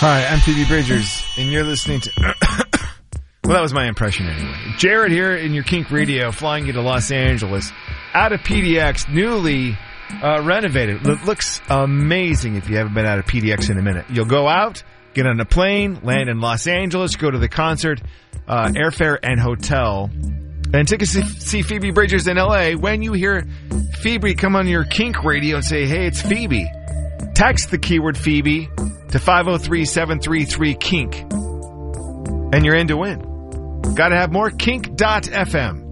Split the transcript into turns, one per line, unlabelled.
Hi, I'm Phoebe Bridgers, and you're listening to... well, that was my impression anyway. Jared here in your Kink Radio, flying you to Los Angeles, out of PDX, newly renovated. It looks amazing if you haven't been out of PDX in a minute. You'll go out, get on a plane, land in Los Angeles, go to the concert, airfare and hotel, and tickets to see Phoebe Bridgers in L.A. When you hear Phoebe come on your Kink Radio and say, hey, it's Phoebe, text the keyword Phoebe to 503-733-KINK, and you're in to win. Got to have more? Kink.fm.